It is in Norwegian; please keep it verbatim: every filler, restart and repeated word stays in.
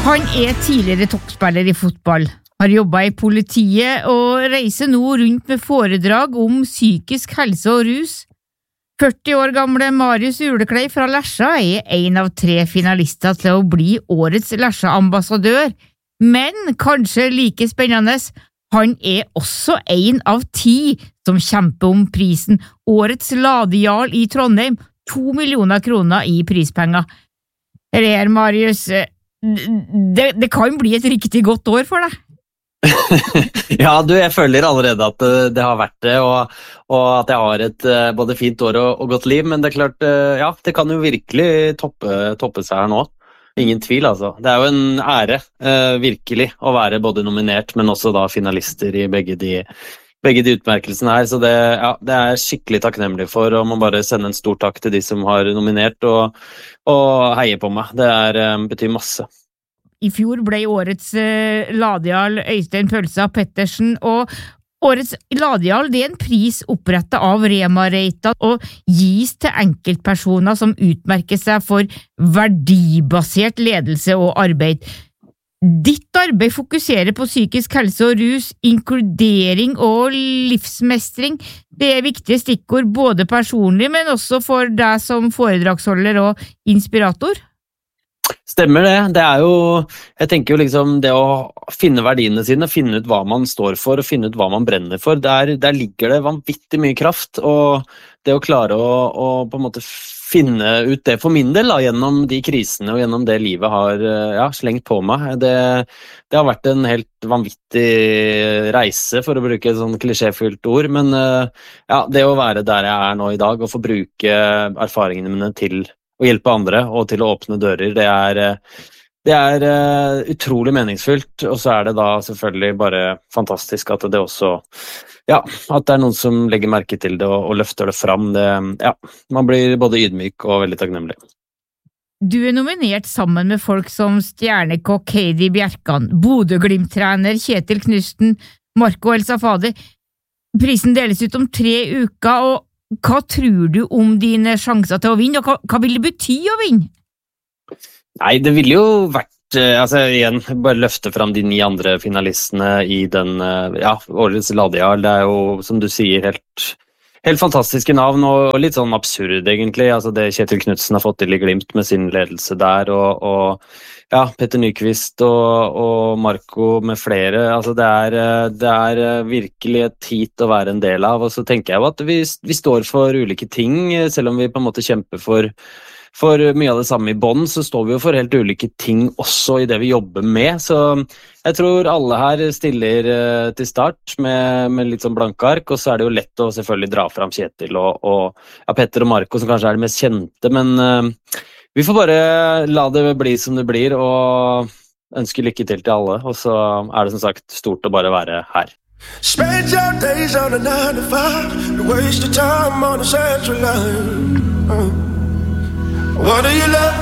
Han er tidligere toppspiller i fotball, har jobbet i politiet og reiser nå rundt med foredrag om psykisk helse og rus. førti år gamle Marius Uleklei fra Lesja er en av tre finalister til å bli årets Lesja-ambassadør, men kanskje like spennende, han er også en av ti som kjemper om prisen Årets Ladejarl i Trondheim, to millioner kroner i prispenger. Her, Marius, det, det kan bli et riktig godt år for deg. Ja, du, jeg føler allerede at det har vært det, og, og at jeg har et både fint år og, og godt liv, men det er klart, ja, det kan jo virkelig toppe, toppe seg her nå. Ingen tvil, altså. Det er jo en ære, eh, virkelig, å være både nominert, men også da finalister i begge de, begge de utmerkelsene her, så det, ja, det er jeg skikkelig takknemlig for, og må bare sende en stor takk til de som har nominert, og, og heier på meg. Det er, eh, betyr masse. I fjor ble årets eh, Ladejarl Øystein Pølsa Pettersen, og årets Ladejarl det er en pris opprettet av Rema-Reitan og gis til enkeltpersoner som utmerker seg for verdibasert ledelse og arbeid. Ditt arbeid fokuserer på psykisk helse og rus, inkludering og livsmestring. Det er viktige stikkord både personlig, men også for deg som foredragsholder og inspirator. Stemmer det, det er jo, jeg tenker jo liksom det å finne verdiene sine, finne ut hva man står for og finne ut hva man brenner for, der, der ligger det vanvittig mye kraft, og det å klare å, å på en måte finne ut det for min del da, gjennom de krisene og gjennom det livet har ja, slengt på meg, det, det har vært en helt vanvittig reise for å bruke et sånn klisjéfylt ord, men ja, det å være der jeg er nå i dag og få bruke erfaringene mine til å hjelpe andre og til å åpne dører, det er, det er uh, utrolig meningsfylt, og så er det da selvfølgelig bare fantastisk at det også, ja, at det er noen som legger merke til det og, og løfter det fram, det, ja, man blir både ydmyk og veldig takknemlig. Du er nominert sammen med folk som stjernekokk Heidi Bjerkan, Bodø-Glimt-trener Kjetil Knutsen, Marco El Safadi. Prisen deles ut om tre uker, og hva tror du om dine sjanser til å vinne, og hva, hva vil det bety å vinne? Nei, det ville jo vært, altså igjen, bare løfte fram de ni andre finalistene i den, ja, årets Ladejarl, det er jo, som du sier, helt, helt fantastiske navn, og litt sånn absurd egentlig, altså det Kjetil Knutsen har fått til i Glimt med sin ledelse der, og, og ja, Petter Nyqvist og, og Marco med flere, altså det er, det er virkelig et hit å være en del av, og så tenker jeg jo at vi, vi står for ulike ting, selv om vi på en måte kjemper for, for mye av det samme i bånd, så står vi jo for helt ulike ting også i det vi jobber med, så jeg tror alle her stiller til start med, med litt sånn blanke ark, og så er det jo lett å selvfølgelig dra fram Kjetil og, og ja, Petter og Marco som kanskje er det mest kjente, men vi får bare la det bli som det blir, og ønske lykke til til alle, og så er det som sagt stort å bare være her. Spend your days on a nine to five, to waste your time on a central line. What do you love?